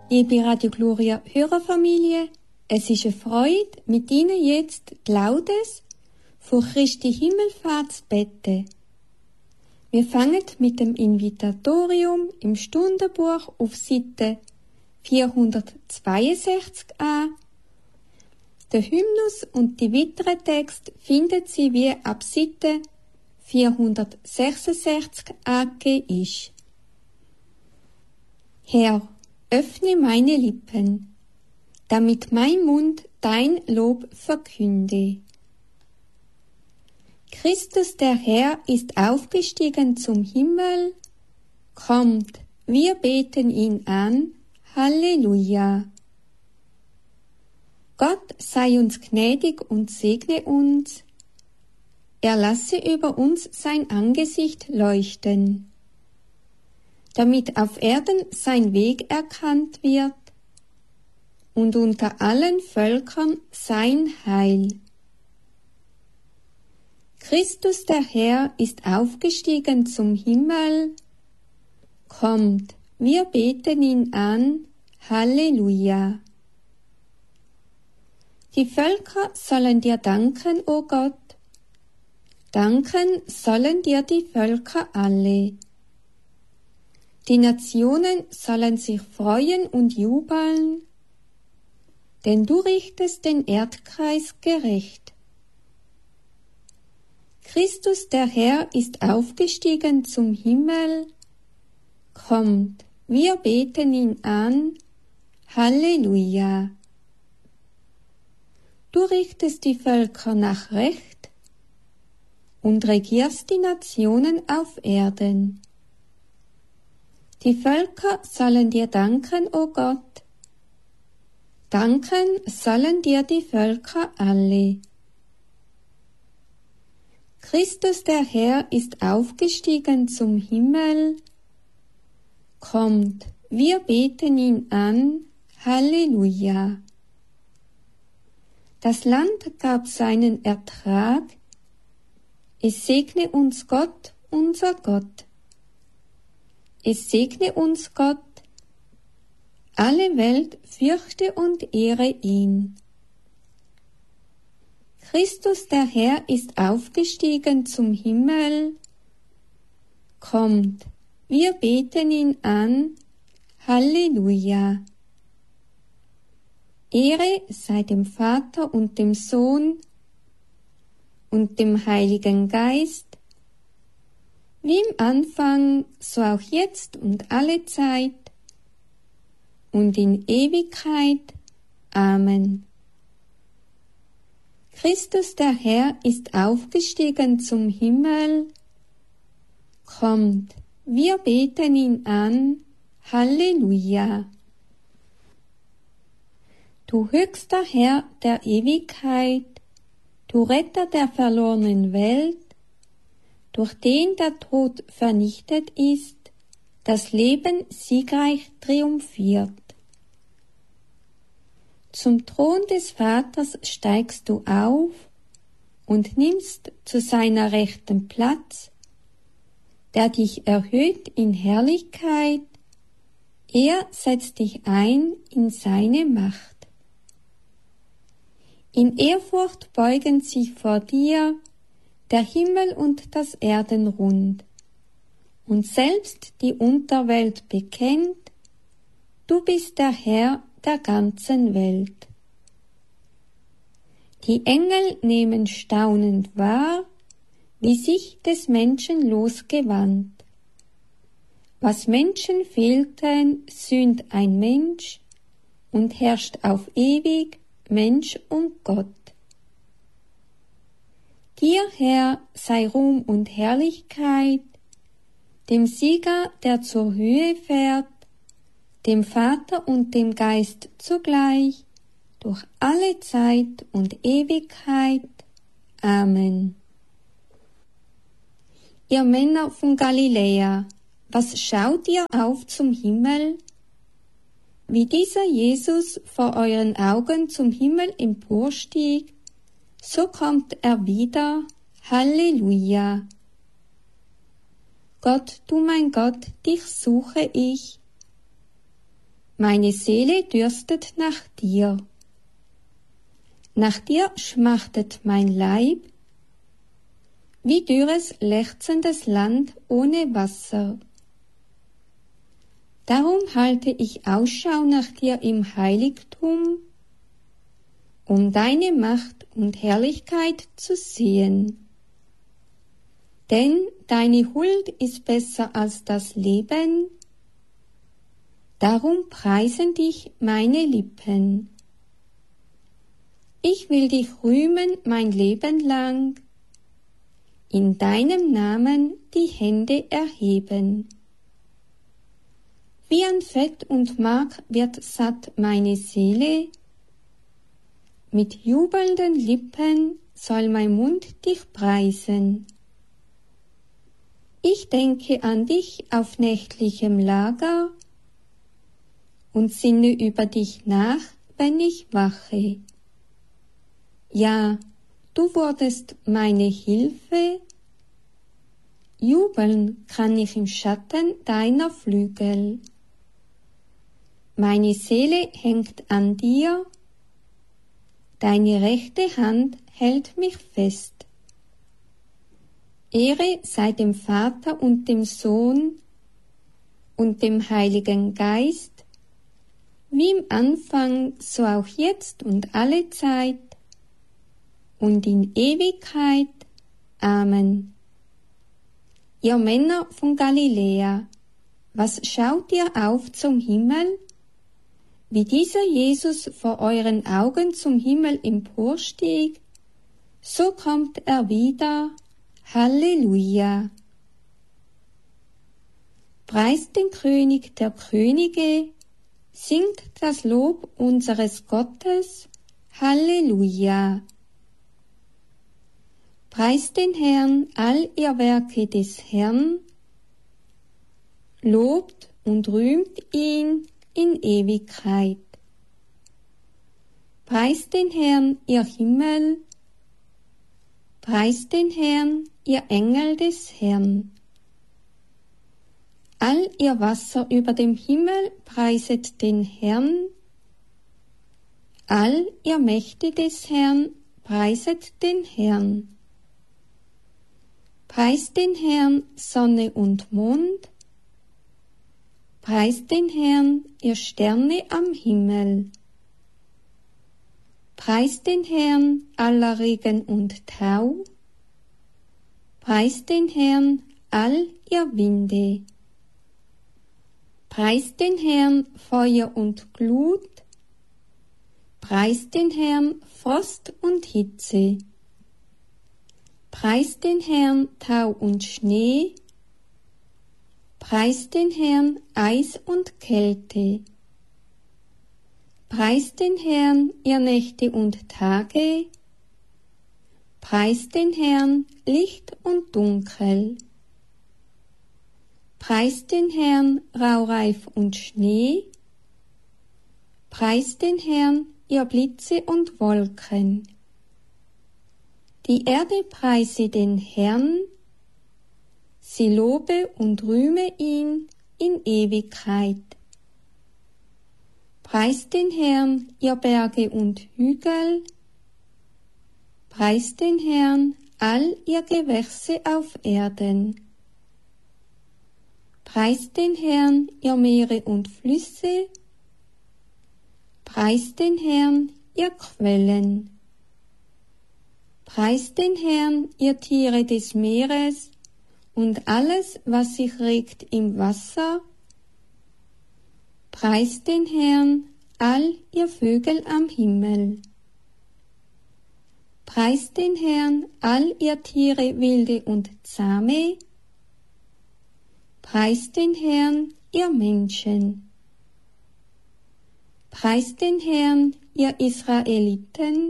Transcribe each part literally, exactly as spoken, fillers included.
Liebe Radio Gloria Hörerfamilie, es ist eine Freude, mit Ihnen jetzt die Laudes vor Christi Himmelfahrt zu beten. Wir fangen mit dem Invitatorium im Stundenbuch auf Seite vierhundertzweiundsechzig an. Der Hymnus und die weiteren Texte finden Sie, wie ab Seite vierhundertsechsundsechzig angegeben ist. Herr, öffne meine Lippen, damit mein Mund dein Lob verkünde. Christus der Herr ist aufgestiegen zum Himmel. Kommt, wir beten ihn an. Halleluja. Gott sei uns gnädig und segne uns. Er lasse über uns sein Angesicht leuchten, damit auf Erden sein Weg erkannt wird und unter allen Völkern sein Heil. Christus der Herr ist aufgestiegen zum Himmel. Kommt, wir beten ihn an. Halleluja. Die Völker sollen dir danken, o Gott. Danken sollen dir die Völker alle. Die Nationen sollen sich freuen und jubeln, denn du richtest den Erdkreis gerecht. Christus der Herr ist aufgestiegen zum Himmel. Kommt, wir beten ihn an. Halleluja. Du richtest die Völker nach Recht und regierst die Nationen auf Erden. Die Völker sollen dir danken, o Gott. Danken sollen dir die Völker alle. Christus der Herr ist aufgestiegen zum Himmel. Kommt, wir beten ihn an. Halleluja. Das Land gab seinen Ertrag. Es segne uns Gott, unser Gott. Es segne uns Gott. Alle Welt fürchte und ehre ihn. Christus der Herr ist aufgestiegen zum Himmel. Kommt, wir beten ihn an. Halleluja. Ehre sei dem Vater und dem Sohn und dem Heiligen Geist, wie im Anfang, so auch jetzt und alle Zeit und in Ewigkeit. Amen. Christus der Herr ist aufgestiegen zum Himmel. Kommt, wir beten ihn an. Halleluja. Du höchster Herr der Ewigkeit, du Retter der verlorenen Welt, durch den der Tod vernichtet ist, das Leben siegreich triumphiert. Zum Thron des Vaters steigst du auf und nimmst zu seiner Rechten Platz, der dich erhöht in Herrlichkeit, er setzt dich ein in seine Macht. In Ehrfurcht beugen sich vor dir der Himmel und das Erdenrund, und selbst die Unterwelt bekennt, du bist der Herr der ganzen Welt. Die Engel nehmen staunend wahr, wie sich des Menschen losgewandt. Was Menschen fehlten, sühnt ein Mensch und herrscht auf ewig Mensch und Gott. Dir, Herr, sei Ruhm und Herrlichkeit, dem Sieger, der zur Höhe fährt, dem Vater und dem Geist zugleich, durch alle Zeit und Ewigkeit. Amen. Ihr Männer von Galiläa, was schaut ihr auf zum Himmel? Wie dieser Jesus vor euren Augen zum Himmel emporstieg, so kommt er wieder. Halleluja. Gott, du mein Gott, dich suche ich. meine Seele dürstet nach dir. Nach dir schmachtet mein Leib, wie dürres, lechzendes Land ohne Wasser. Darum halte ich Ausschau nach dir im Heiligtum, um deine Macht und Herrlichkeit zu sehen. Denn deine Huld ist besser als das Leben, darum preisen dich meine Lippen. Ich will dich rühmen mein Leben lang, in deinem Namen die Hände erheben. Wie an Fett und Mark wird satt meine Seele, mit jubelnden Lippen soll mein Mund dich preisen. Ich denke an dich auf nächtlichem Lager und sinne über dich nach, wenn ich wache. Ja, du wurdest meine Hilfe, jubeln kann ich im Schatten deiner Flügel. Meine Seele hängt an dir, deine rechte Hand hält mich fest. Ehre sei dem Vater und dem Sohn und dem Heiligen Geist, wie im Anfang, so auch jetzt und alle Zeit und in Ewigkeit. Amen. Ihr Männer von Galiläa, was schaut ihr auf zum Himmel? Wie dieser Jesus vor euren Augen zum Himmel emporstieg, so kommt er wieder. Halleluja! Preist den König der Könige, singt das Lob unseres Gottes. Halleluja! Preist den Herrn all ihr Werke des Herrn, lobt und rühmt ihn in Ewigkeit. Preist den Herrn, ihr Himmel, preist den Herrn, ihr Engel des Herrn. All ihr Wasser über dem Himmel preiset den Herrn, all ihr Mächte des Herrn preiset den Herrn. Preist den Herrn, Sonne und Mond, preist den Herrn, ihr Sterne am Himmel. Preist den Herrn, aller Regen und Tau, preist den Herrn, all ihr Winde. Preist den Herrn, Feuer und Glut, preist den Herrn, Frost und Hitze. Preist den Herrn, Tau und Schnee, preist den Herrn, Eis und Kälte. Preist den Herrn, ihr Nächte und Tage, preist den Herrn, Licht und Dunkel. Preist den Herrn, Raureif und Schnee, preist den Herrn, ihr Blitze und Wolken. Die Erde preise den Herrn, sie lobe und rühme ihn in Ewigkeit. Preist den Herrn, ihr Berge und Hügel, preist den Herrn, all ihr Gewächse auf Erden. Preist den Herrn, ihr Meere und Flüsse, preist den Herrn, ihr Quellen. Preist den Herrn, ihr Tiere des Meeres und alles, was sich regt im Wasser. Preist den Herrn, all ihr Vögel am Himmel. Preist den Herrn, all ihr Tiere wilde und zahme. Preist den Herrn, ihr Menschen. Preist den Herrn, ihr Israeliten.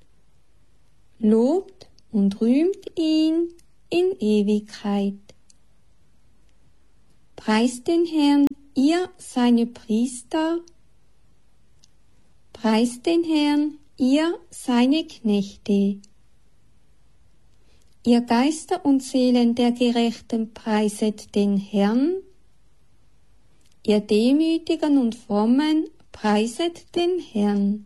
Lobt und rühmt ihn in Ewigkeit. Preist den Herrn, ihr seine Priester. Preist den Herrn, ihr seine Knechte. Ihr Geister und Seelen der Gerechten preiset den Herrn. ihr Demütigen und Frommen, preiset den Herrn.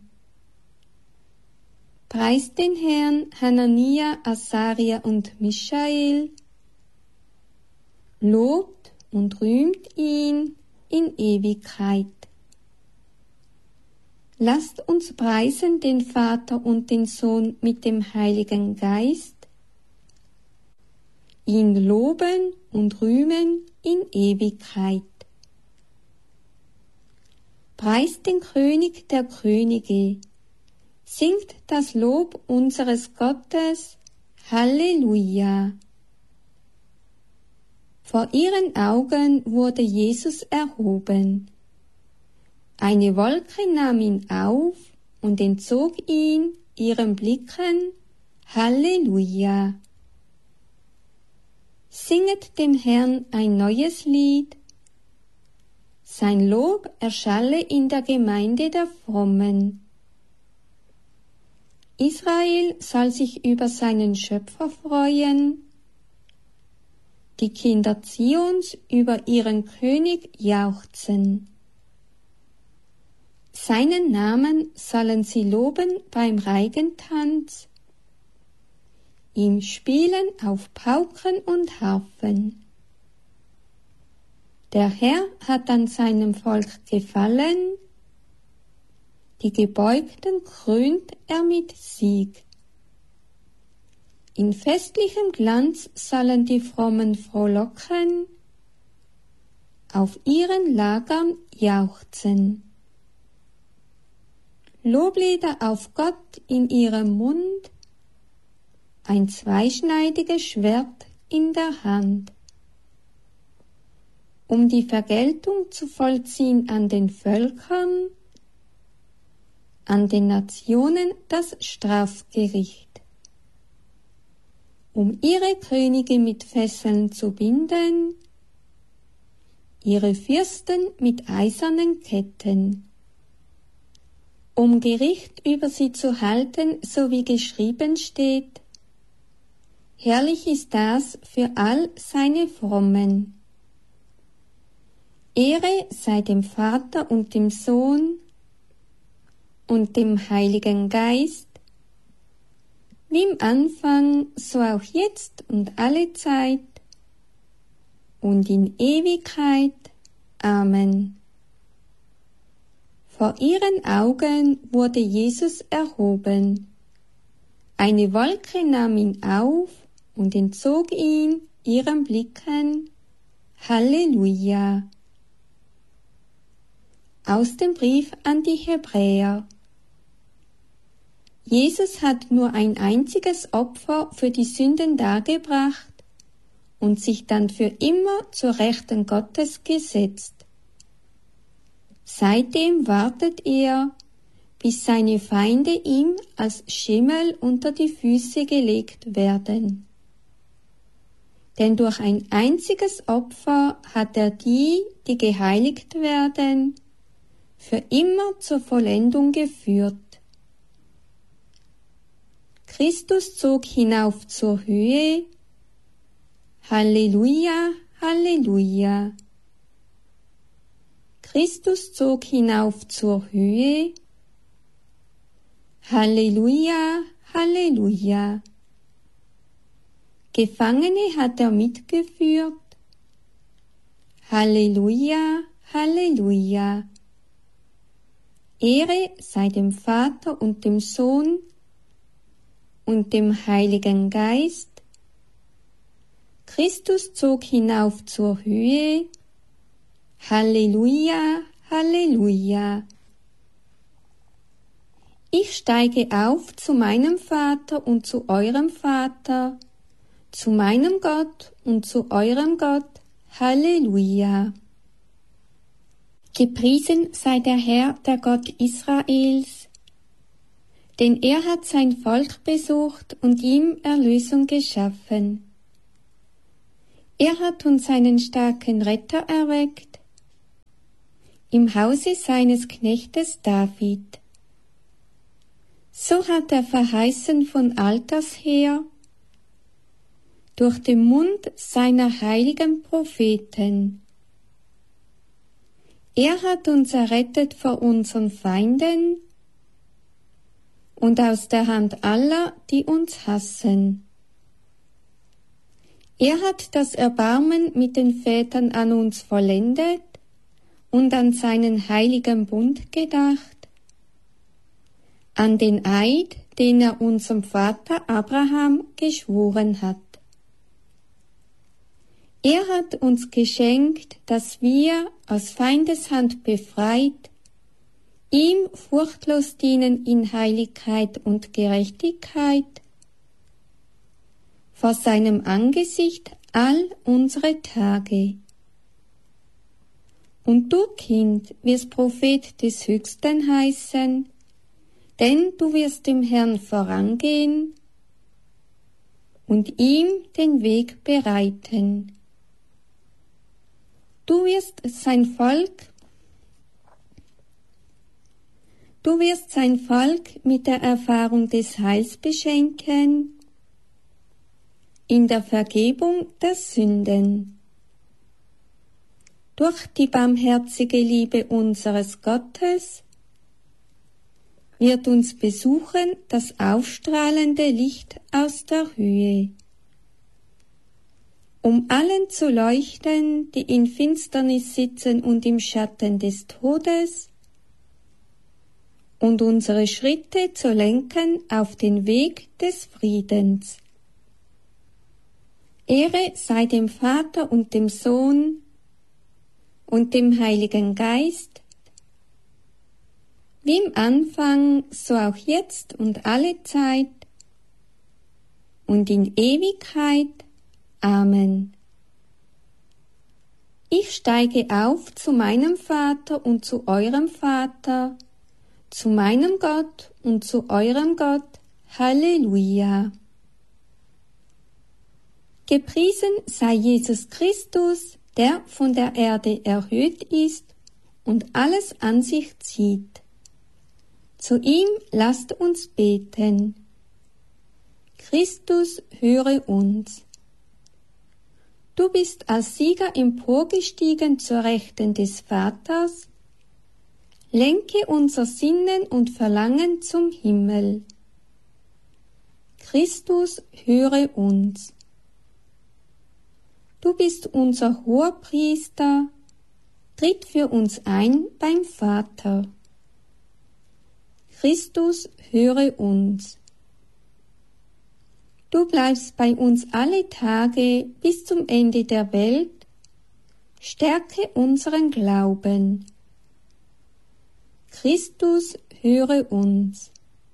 Preist den Herrn, Hanania, Asaria und Michael. Lobt und rühmt ihn in Ewigkeit. Lasst uns preisen den Vater und den Sohn mit dem Heiligen Geist, ihn loben und rühmen in Ewigkeit. Preist den König der Könige, singt das Lob unseres Gottes, Halleluja. Vor ihren Augen wurde Jesus erhoben. Eine Wolke nahm ihn auf und entzog ihn ihren Blicken, Halleluja. Singet dem Herrn ein neues Lied, sein Lob erschalle in der Gemeinde der Frommen. Israel soll sich über seinen Schöpfer freuen, die Kinder Zions über ihren König jauchzen. Seinen Namen sollen sie loben beim Reigentanz, ihm spielen auf Pauken und Harfen. Der Herr hat an seinem Volk gefallen, die Gebeugten krönt er mit Sieg. In festlichem Glanz sollen die Frommen frohlocken, auf ihren Lagern jauchzen. Loblieder auf Gott in ihrem Mund, ein zweischneidiges Schwert in der Hand, um die Vergeltung zu vollziehen an den Völkern, an den Nationen das Strafgericht, um ihre Könige mit Fesseln zu binden, ihre Fürsten mit eisernen Ketten, um Gericht über sie zu halten, so wie geschrieben steht, herrlich ist das für all seine Frommen. Ehre sei dem Vater und dem Sohn und dem Heiligen Geist, wie im Anfang, so auch jetzt und alle Zeit und in Ewigkeit. Amen. Vor ihren Augen wurde Jesus erhoben. Eine Wolke nahm ihn auf und entzog ihn ihren Blicken. Halleluja. Aus dem Brief an die Hebräer. Jesus hat nur ein einziges Opfer für die Sünden dargebracht und sich dann für immer zur Rechten Gottes gesetzt. Seitdem wartet er, bis seine Feinde ihm als Schimmel unter die Füße gelegt werden. Denn durch ein einziges Opfer hat er die, die geheiligt werden, für immer zur Vollendung geführt. Christus zog hinauf zur Höhe. Halleluja, Halleluja. Christus zog hinauf zur Höhe. Halleluja, Halleluja. Gefangene hat er mitgeführt. Halleluja, Halleluja. Ehre sei dem Vater und dem Sohn und dem Heiligen Geist. Christus zog hinauf zur Höhe. Halleluja, Halleluja. Ich steige auf zu meinem Vater und zu eurem Vater, zu meinem Gott und zu eurem Gott. Halleluja. Gepriesen sei der Herr, der Gott Israels, denn er hat sein Volk besucht und ihm Erlösung geschaffen. Er hat uns einen starken Retter erweckt, im Hause seines Knechtes David. So hat er verheißen von alters her, durch den Mund seiner heiligen Propheten. Er hat uns errettet vor unseren Feinden und aus der Hand aller, die uns hassen. Er hat das Erbarmen mit den Vätern an uns vollendet und an seinen heiligen Bund gedacht, an den Eid, den er unserem Vater Abraham geschworen hat. Er hat uns geschenkt, dass wir, aus Feindeshand befreit, ihm furchtlos dienen in Heiligkeit und Gerechtigkeit, vor seinem Angesicht all unsere Tage. Und du, Kind, wirst Prophet des Höchsten heißen, denn du wirst dem Herrn vorangehen und ihm den Weg bereiten. Du wirst sein Volk, du wirst sein Volk mit der Erfahrung des Heils beschenken, in der Vergebung der Sünden. Durch die barmherzige Liebe unseres Gottes wird uns besuchen das aufstrahlende Licht aus der Höhe, um allen zu leuchten, die in Finsternis sitzen und im Schatten des Todes, und unsere Schritte zu lenken auf den Weg des Friedens. Ehre sei dem Vater und dem Sohn und dem Heiligen Geist, wie im Anfang, so auch jetzt und alle Zeit und in Ewigkeit. Amen. Ich steige auf zu meinem Vater und zu eurem Vater, zu meinem Gott und zu eurem Gott. Halleluja. Gepriesen sei Jesus Christus, der von der Erde erhöht ist und alles an sich zieht. Zu ihm lasst uns beten. Christus, höre uns. Du bist als Sieger emporgestiegen zur Rechten des Vaters. Lenke unser Sinnen und Verlangen zum Himmel. Christus, höre uns. Du bist unser Hoherpriester, tritt für uns ein beim Vater. Christus, höre uns. Du bleibst bei uns alle Tage bis zum Ende der Welt, stärke unseren Glauben. Christus, höre uns.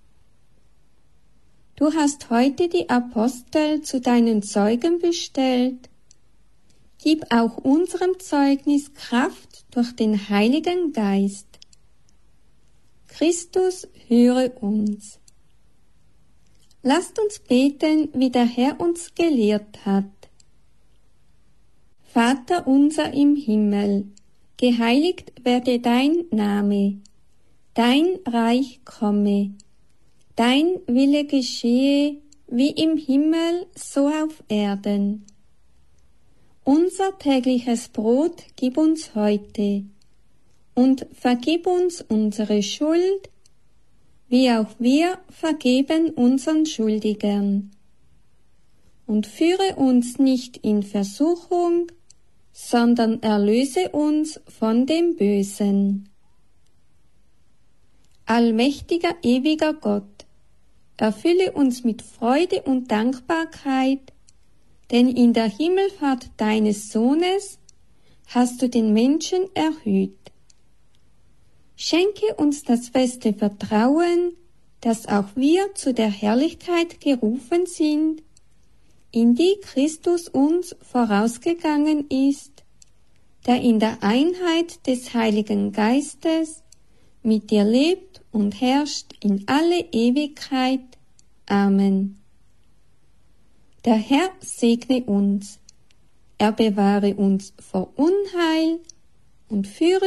Du hast heute die Apostel zu deinen Zeugen bestellt. Gib auch unserem Zeugnis Kraft durch den Heiligen Geist. Christus, höre uns. Lasst uns beten, wie der Herr uns gelehrt hat. Vater unser im Himmel, geheiligt werde dein Name, dein Reich komme, dein Wille geschehe, wie im Himmel, so auf Erden. Unser tägliches Brot gib uns heute und vergib uns unsere Schuld, wie auch wir vergeben unseren Schuldigern. Und führe uns nicht in Versuchung, sondern erlöse uns von dem Bösen. Allmächtiger, ewiger Gott, erfülle uns mit Freude und Dankbarkeit, denn in der Himmelfahrt deines Sohnes hast du den Menschen erhöht. Schenke uns das feste Vertrauen, dass auch wir zu der Herrlichkeit gerufen sind, in die Christus uns vorausgegangen ist, der in der Einheit des Heiligen Geistes mit dir lebt und herrscht in alle Ewigkeit. Amen. Der Herr segne uns, er bewahre uns vor Unheil und führe